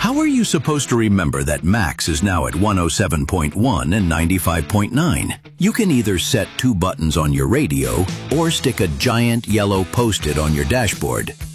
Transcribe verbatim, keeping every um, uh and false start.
How are you supposed to remember that Max is now at one oh seven point one and ninety-five point nine? You can either set two buttons on your radio or stick a giant yellow Post-it on your dashboard.